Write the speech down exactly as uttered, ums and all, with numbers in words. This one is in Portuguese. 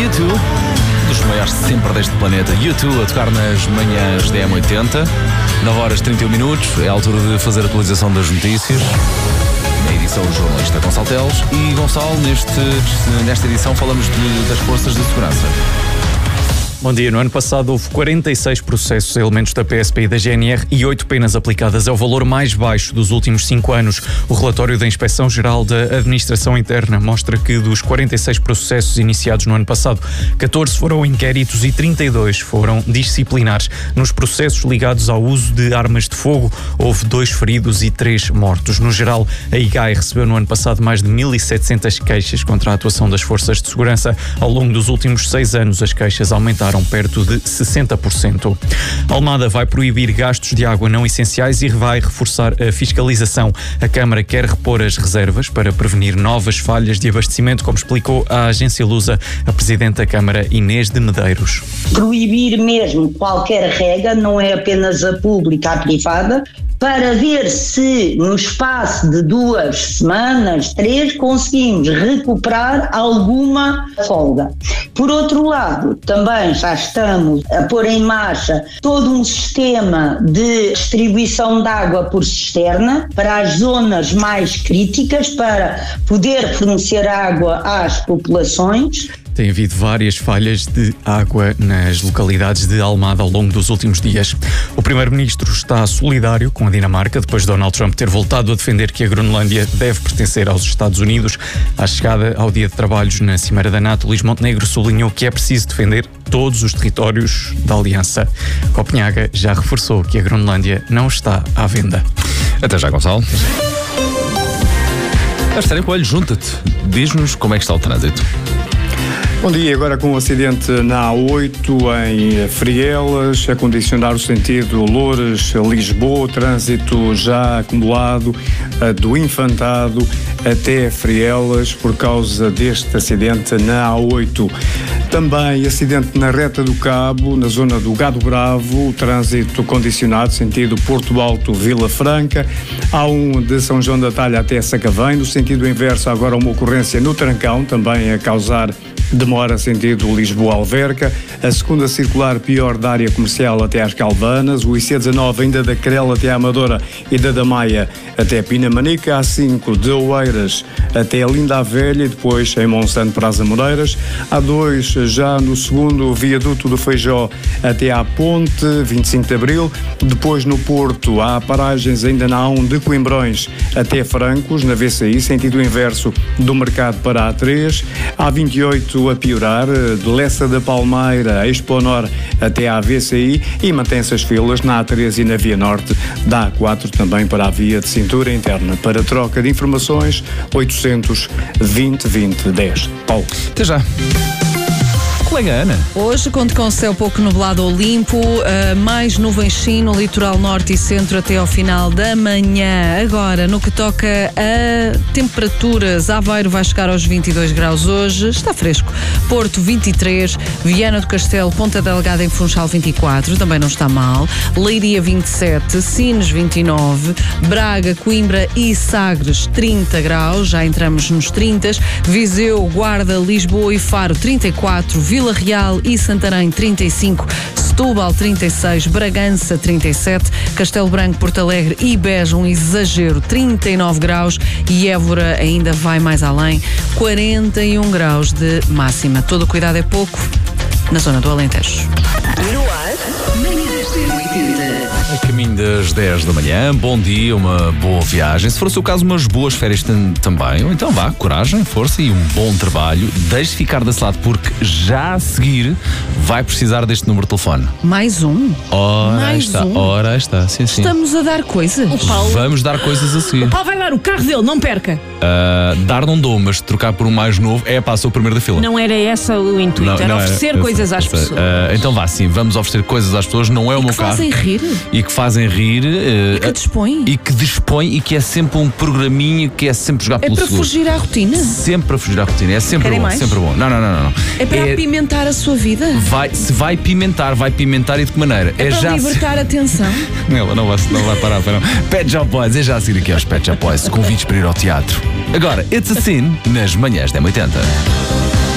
U dois, um dos maiores sempre deste planeta. U dois a tocar nas manhãs da M oitenta, nove horas e trinta e um minutos. É a altura de fazer a atualização das notícias. Na edição do jornalista Gonçalo Teles e Gonçalo, neste, nesta edição falamos de, das forças de segurança. Bom dia. No ano passado houve quarenta e seis processos a elementos da P S P e da G N R e oito penas aplicadas. É o valor mais baixo dos últimos cinco anos. O relatório da Inspeção-Geral da Administração Interna mostra que dos quarenta e seis processos iniciados no ano passado, catorze foram inquéritos e trinta e dois foram disciplinares. Nos processos ligados ao uso de armas de fogo, houve dois feridos e três mortos. No geral, a I G A I recebeu no ano passado mais de mil e setecentas queixas contra a atuação das forças de segurança. Ao longo dos últimos seis anos, as queixas aumentaram perto de sessenta por cento. Almada vai proibir gastos de água não essenciais e vai reforçar a fiscalização. A Câmara quer repor as reservas para prevenir novas falhas de abastecimento, como explicou à agência Lusa a Presidente da Câmara, Inês de Medeiros. Proibir mesmo qualquer rega, não é apenas a pública, a privada, para ver se no espaço de duas semanas, três, conseguimos recuperar alguma folga. Por outro lado, também já estamos a pôr em marcha todo um sistema de distribuição de água por cisterna para as zonas mais críticas, para poder fornecer água às populações. Tem havido várias falhas de água nas localidades de Almada ao longo dos últimos dias. O Primeiro-Ministro está solidário com a Dinamarca, depois de Donald Trump ter voltado a defender que a Groenlândia deve pertencer aos Estados Unidos. À chegada ao Dia de Trabalhos na Cimeira da NATO, Luís Montenegro sublinhou que é preciso defender todos os territórios da Aliança. Copenhaga já reforçou que a Groenlândia não está à venda. Até já, Gonçalo. Astério Coelho, junta-te. Diz-nos como é que está o trânsito. Bom dia, agora com o um acidente na A oito em Frielas, a condicionar o sentido Loures-Lisboa, trânsito já acumulado do Infantado até Frielas por causa deste acidente na A oito. Também acidente na Reta do Cabo, na zona do Gado Bravo, o trânsito condicionado, sentido Porto Alto-Vila Franca. A um de São João da Talha até Sacavém, no sentido inverso agora uma ocorrência no Trancão, também a causar demora sentido Lisboa-Alverca. A segunda circular pior da área comercial até às Calvanas. O I C dezanove ainda da Crela até à Amadora e da Damaia até Pinamanica. A cinco de Oeiras até a Linda a Velha e depois em Monsanto para as Amoreiras. A dois já no segundo viaduto do Feijó até à Ponte, vinte e cinco de Abril. Depois no Porto há paragens ainda na A um de Coimbrões até Francos, na V C I, sentido inverso do Mercado para a três. A vinte e oito a piorar, de Lessa da Palmeira a Exponor até à V C I, e mantém-se as filas na A três e na Via Norte da A quatro também para a via de cintura interna. Para troca de informações, oitocentos vinte vinte dez. Paulo. Até já. Colega Ana. Hoje conto com céu pouco nublado ou limpo, uh, mais nuvens sim no litoral norte e centro até ao final da manhã. Agora, no que toca a temperaturas, Aveiro vai chegar aos vinte e dois graus hoje, está fresco. Porto vinte e três, Viana do Castelo, Ponta Delgada em Funchal vinte e quatro, também não está mal. Leiria vinte e sete, Sines vinte e nove, Braga, Coimbra e Sagres trinta graus, já entramos nos trinta. Viseu, Guarda, Lisboa e Faro trinta e quatro, Vila Real e Santarém trinta e cinco, Setúbal trinta e seis, Bragança trinta e sete, Castelo Branco, Porto Alegre e Beja, um exagero, trinta e nove graus, e Évora ainda vai mais além, quarenta e um graus de máxima. Todo o cuidado é pouco na zona do Alentejo. No ar, manhãs da oitenta. A caminho das dez da manhã, bom dia, uma boa viagem. Se for o seu caso, umas boas férias tam- também. Ou então vá, coragem, força e um bom trabalho. Deixe ficar desse lado, porque já a seguir vai precisar deste número de telefone. Mais um? Ora Mais está, um? ora está, sim, sim. Estamos a dar coisas. O Paulo, Vamos dar coisas a seguir. o Paulo vai dar o carro dele, não perca. Uh, dar não dou, mas trocar por um mais novo é pá, sou o primeiro da fila. Não era esse o intuito, era não oferecer eu coisas sei, às eu sei. pessoas. Uh, então vá, sim, vamos oferecer coisas às pessoas, não é o E meu que carro. fazem rir. E que fazem rir. Uh, E que dispõem. E que dispõe e que é sempre um programinha que é sempre jogar É pelo para seguro. fugir à rotina. Sempre para fugir à rotina, é sempre Querem bom, mais? sempre bom. Não, não, não, não. não. É para apimentar a sua vida. Vai, se vai pimentar, vai pimentar e de que maneira? É para já libertar a tensão. se... Ela não vai, não vai parar para não. Pet Shop Boys, é já a seguir aqui aos Pet Shop Boys, convites para ir ao teatro. Agora, It's a Sin, nas manhãs da M oitenta.